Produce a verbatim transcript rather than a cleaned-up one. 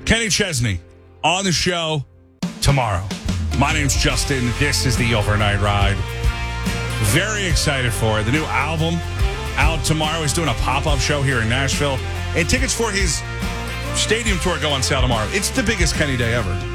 Kenny Chesney on the show tomorrow. My name's Justin. This is the Overnight Ride. Very excited for it. The new album out tomorrow. He's doing a pop-up show here in Nashville. And tickets for his stadium tour go on sale tomorrow. It's the biggest Kenny day ever.